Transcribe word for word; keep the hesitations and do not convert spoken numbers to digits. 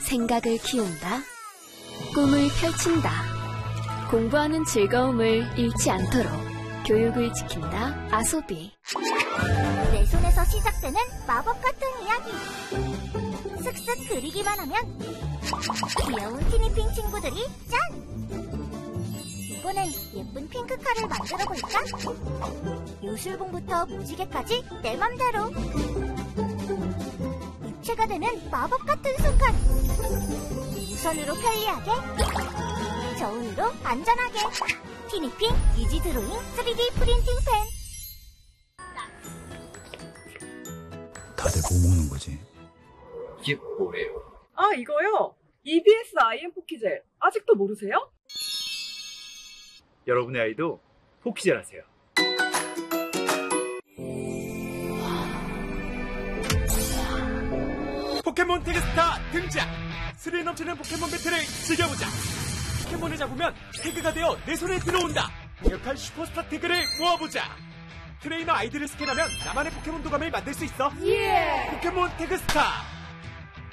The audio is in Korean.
생각을 키운다. 꿈을 펼친다. 공부하는 즐거움을 잃지 않도록 교육을 지킨다. 아소비. 내 손에서 시작되는 마법 같은 이야기. 슥슥 그리기만 하면 귀여운 티니핑 친구들이 짠! 이번엔 예쁜 핑크카를 만들어 볼까? 요술봉부터 무지개까지 내 맘대로. 입체가 되는 마법 같은 순간. 무선으로 편리하게, 저온으로 안전하게. 티니핑 이지 드로잉 쓰리디 프린팅 펜. 다들 뭐 먹는 거지? 이게 뭐예요? 아, 이거요? 이비에스 아이엠 포키젤. 아직도 모르세요? 여러분의 아이도 포키젤 하세요. 포켓몬 태그스타 등장! 스릴 넘치는 포켓몬 배틀을 즐겨보자! 포켓몬을 잡으면 태그가 되어 내 손에 들어온다! 강력한 슈퍼스타 태그를 모아보자! 트레이너 아이디를 스캔하면 나만의 포켓몬 도감을 만들 수 있어! 예! 포켓몬 태그스타!